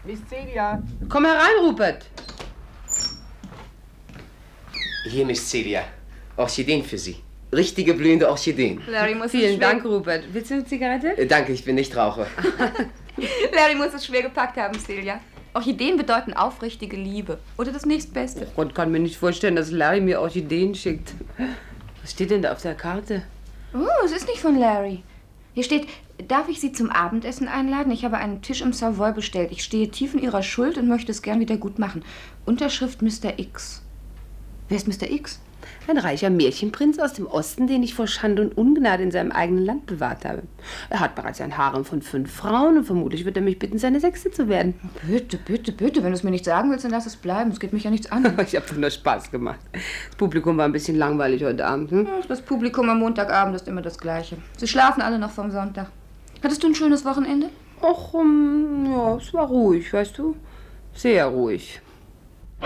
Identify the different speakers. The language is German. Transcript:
Speaker 1: Miss Celia.
Speaker 2: Komm herein, Rupert.
Speaker 3: Hier, Miss Celia. Orchideen für Sie. Richtige blühende Orchideen.
Speaker 4: Larry muss
Speaker 2: Vielen Dank, Rupert. Willst du eine Zigarette?
Speaker 3: Danke, ich bin nicht Raucher.
Speaker 4: Larry muss es schwer gepackt haben, Celia. Orchideen bedeuten aufrichtige Liebe. Oder das Nächstbeste.
Speaker 2: Gott kann mir nicht vorstellen, dass Larry mir Orchideen schickt. Was steht denn da auf der Karte?
Speaker 4: Oh, es ist nicht von Larry. Hier steht, darf ich Sie zum Abendessen einladen? Ich habe einen Tisch im Savoy bestellt. Ich stehe tief in Ihrer Schuld und möchte es gern wieder gut machen. Unterschrift Mr. X. Wer ist Mr. X?
Speaker 2: Ein reicher Märchenprinz aus dem Osten, den ich vor Schande und Ungnade in seinem eigenen Land bewahrt habe. Er hat bereits ein Harem von 5 Frauen und vermutlich wird er mich bitten, seine 6. zu werden.
Speaker 4: Bitte, bitte, bitte. Wenn du es mir nicht sagen willst, dann lass es bleiben. Es geht mich ja nichts an.
Speaker 2: Ich habe doch nur Spaß gemacht. Das Publikum war ein bisschen langweilig heute Abend. Hm?
Speaker 4: Das Publikum am Montagabend ist immer das Gleiche. Sie schlafen alle noch vom Sonntag. Hattest du ein schönes Wochenende?
Speaker 2: Ja, es war ruhig, weißt du? Sehr ruhig.